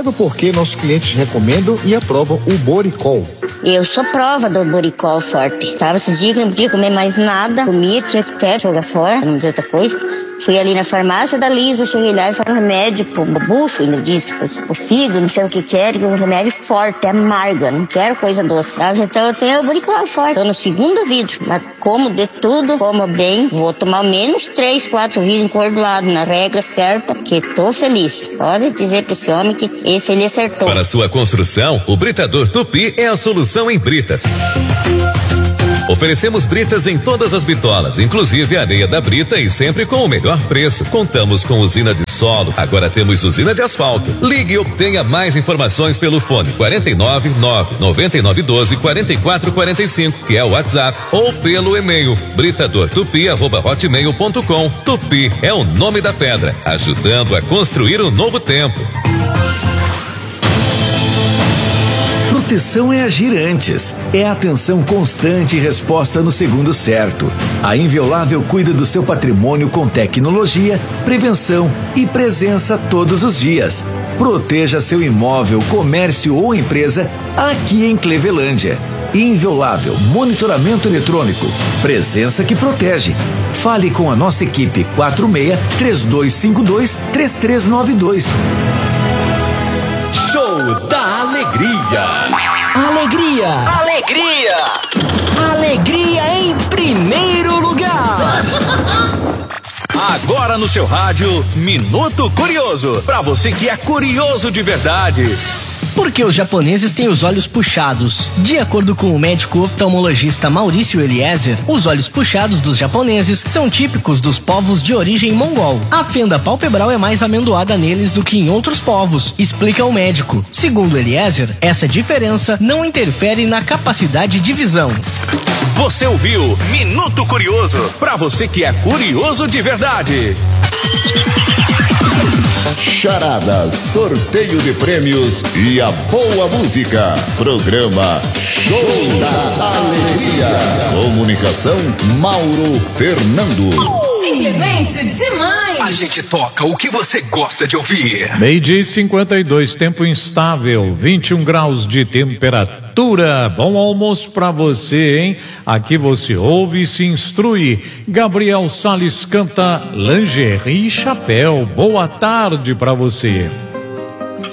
Saiba por que nossos clientes recomendam e aprovam o Boricol. Eu sou prova do Boricol Forte. Tava esses dias que não podia comer mais nada. Comia, tinha que até jogar fora, não dizer outra coisa. Fui ali na farmácia da Lisa, cheguei lá e falei um remédio pro bucho, ainda disse, pro fígado, não sei o que era, um remédio forte, amarga, não quero coisa doce. Então eu tenho o Boricol Forte. Tô no segundo vidro, mas como de tudo, como bem, vou tomar menos 3, 4 vidros encordoado na regra certa, que tô feliz. Pode dizer pra esse homem que esse ele acertou. Para sua construção, o Britador Tupi é a solução em britas. Oferecemos britas em todas as bitolas, inclusive a areia da brita e sempre com o melhor preço. Contamos com usina de solo, agora temos usina de asfalto. Ligue e obtenha mais informações pelo fone 49 999 12 44 45, que é o WhatsApp, ou pelo e-mail britadortupi@hotmail.com. Tupi é o nome da pedra, ajudando a construir um novo tempo. Proteção é agir antes, é atenção constante e resposta no segundo certo. A Inviolável cuida do seu patrimônio com tecnologia, prevenção e presença todos os dias. Proteja seu imóvel, comércio ou empresa aqui em Clevelândia. Inviolável, monitoramento eletrônico, presença que protege. Fale com a nossa equipe 46-3252-3392. Show da Alegria. Alegria! Alegria! Alegria em primeiro lugar! Agora no seu rádio, Minuto Curioso. Pra você que é curioso de verdade. Por que os japoneses têm os olhos puxados? De acordo com o médico oftalmologista Maurício Eliezer, os olhos puxados dos japoneses são típicos dos povos de origem mongol. A fenda palpebral é mais amendoada neles do que em outros povos, explica o médico. Segundo Eliezer, essa diferença não interfere na capacidade de visão. Você ouviu Minuto Curioso, pra você que é curioso de verdade. Charadas, sorteio de prêmios e a boa música. Programa Show da Alegria. Comunicação Mauro Fernando. Simplesmente demais. A gente toca o que você gosta de ouvir. 12:52, tempo instável, 21 graus de temperatura. Bom almoço pra você, hein? Aqui você ouve e se instrui. Gabriel Salles canta Lingerie e Chapéu. Boa tarde pra você.